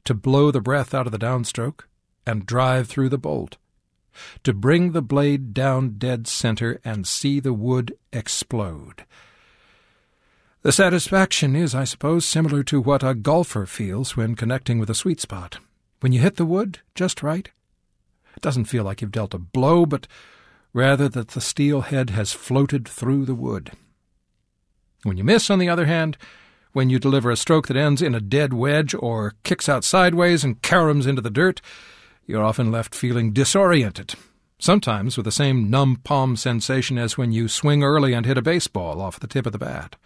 to blow the breath out of the downstroke and drive through the bolt, to bring the blade down dead center and see the wood explode. The satisfaction is, I suppose, similar to what a golfer feels when connecting with a sweet spot. When you hit the wood just right, it doesn't feel like you've dealt a blow, but rather that the steel head has floated through the wood. When you miss, on the other hand, when you deliver a stroke that ends in a dead wedge or kicks out sideways and caroms into the dirt, you're often left feeling disoriented, sometimes with the same numb palm sensation as when you swing early and hit a baseball off the tip of the bat.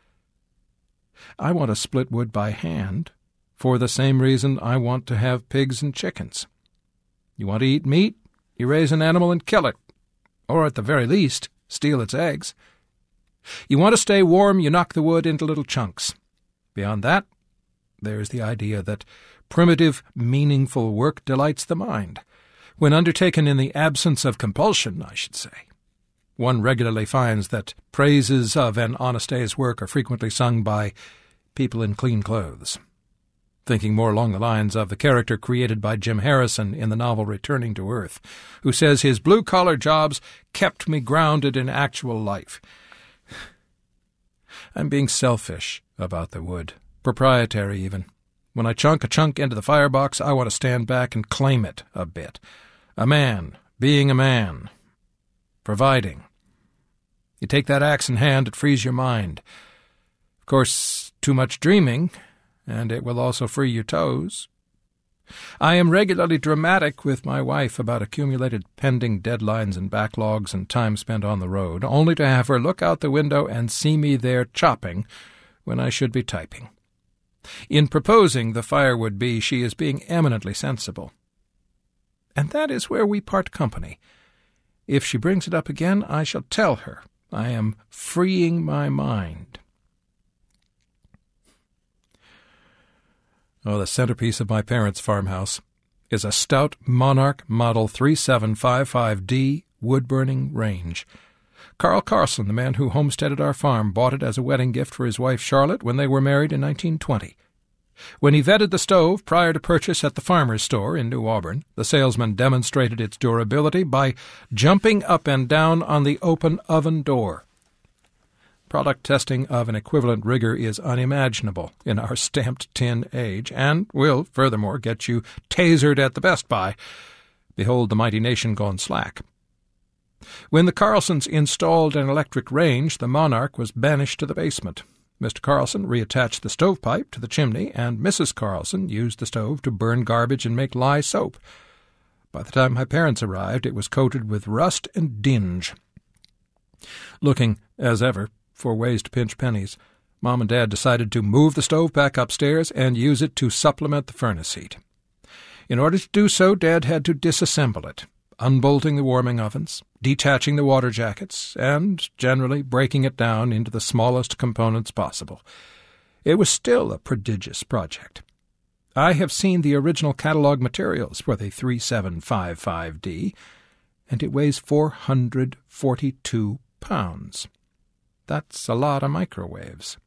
I want to split wood by hand for the same reason I want to have pigs and chickens. You want to eat meat, you raise an animal and kill it, or at the very least, steal its eggs. You want to stay warm, you knock the wood into little chunks. Beyond that, there's the idea that primitive, meaningful work delights the mind, when undertaken in the absence of compulsion, I should say. One regularly finds that praises of an honest day's work are frequently sung by people in clean clothes. Thinking more along the lines of the character created by Jim Harrison in the novel Returning to Earth, who says his blue-collar jobs kept me grounded in actual life. I'm being selfish about the wood, proprietary even. When I chunk a chunk into the firebox, I want to stand back and claim it a bit. A man, being a man, providing. You take that axe in hand, it frees your mind. Of course, too much dreaming, and it will also free your toes. I am regularly dramatic with my wife about accumulated pending deadlines and backlogs and time spent on the road, only to have her look out the window and see me there chopping when I should be typing. In proposing the firewood bee, she is being eminently sensible. And that is where we part company. If she brings it up again, I shall tell her I am freeing my mind. Oh, the centerpiece of my parents' farmhouse is a stout Monarch Model 3755D wood-burning range. Carl Carlson, the man who homesteaded our farm, bought it as a wedding gift for his wife Charlotte when they were married in 1920. When he vetted the stove prior to purchase at the farmer's store in New Auburn, the salesman demonstrated its durability by jumping up and down on the open oven door. Product testing of an equivalent rigor is unimaginable in our stamped tin age, and will, furthermore, get you tasered at the Best Buy. Behold the mighty nation gone slack. When the Carlsons installed an electric range, the Monarch was banished to the basement. Mr. Carlson reattached the stovepipe to the chimney, and Mrs. Carlson used the stove to burn garbage and make lye soap. By the time my parents arrived, it was coated with rust and dinge. Looking, as ever, for ways to pinch pennies, Mom and Dad decided to move the stove back upstairs and use it to supplement the furnace heat. In order to do so, Dad had to disassemble it, unbolting the warming ovens, detaching the water jackets, and generally breaking it down into the smallest components possible. It was still a prodigious project. I have seen the original catalog materials for the 3755D, and it weighs 442 pounds. That's a lot of microwaves.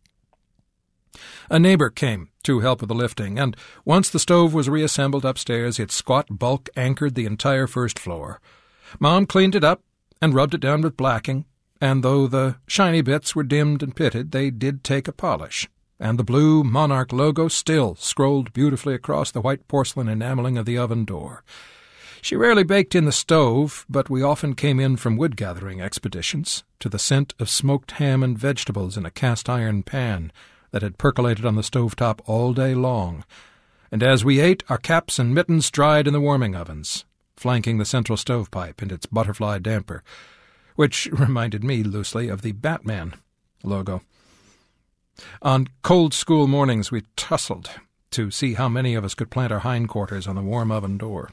A neighbor came to help with the lifting, and once the stove was reassembled upstairs, its squat bulk anchored the entire first floor. Mom cleaned it up and rubbed it down with blacking, and though the shiny bits were dimmed and pitted, they did take a polish, and the blue Monarch logo still scrolled beautifully across the white porcelain enameling of the oven door. She rarely baked in the stove, but we often came in from wood-gathering expeditions to the scent of smoked ham and vegetables in a cast-iron pan that had percolated on the stovetop all day long, and as we ate, our caps and mittens dried in the warming ovens, flanking the central stovepipe and its butterfly damper, which reminded me loosely of the Batman logo. On cold school mornings we tussled to see how many of us could plant our hindquarters on the warm oven door.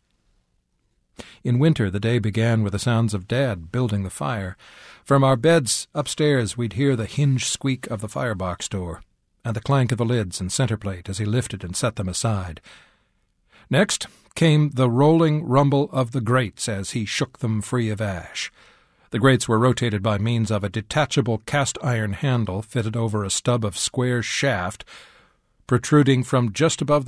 In winter, the day began with the sounds of Dad building the fire. From our beds upstairs, we'd hear the hinge squeak of the firebox door and the clank of the lids and center plate as he lifted and set them aside. Next came the rolling rumble of the grates as he shook them free of ash. The grates were rotated by means of a detachable cast-iron handle fitted over a stub of square shaft protruding from just above